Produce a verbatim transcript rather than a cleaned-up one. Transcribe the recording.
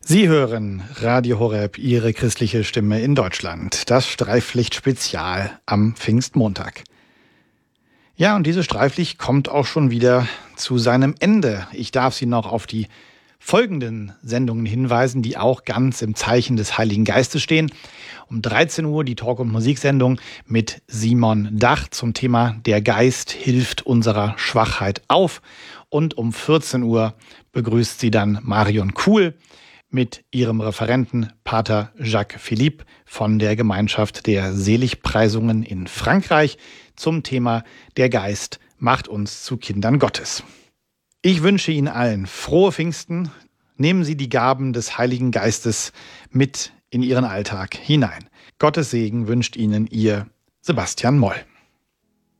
Sie hören Radio Horeb, Ihre christliche Stimme in Deutschland. Das Streiflicht-Spezial am Pfingstmontag. Ja, und dieses Streiflicht kommt auch schon wieder zu seinem Ende. Ich darf Sie noch auf die folgenden Sendungen hinweisen, die auch ganz im Zeichen des Heiligen Geistes stehen. Um dreizehn Uhr die Talk- und Musiksendung mit Simon Dach zum Thema Der Geist hilft unserer Schwachheit auf. Und um vierzehn Uhr begrüßt Sie dann Marion Kuhl mit ihrem Referenten Pater Jacques Philippe von der Gemeinschaft der Seligpreisungen in Frankreich zum Thema Der Geist macht uns zu Kindern Gottes. Ich wünsche Ihnen allen frohe Pfingsten. Nehmen Sie die Gaben des Heiligen Geistes mit in Ihren Alltag hinein. Gottes Segen wünscht Ihnen Ihr Sebastian Moll.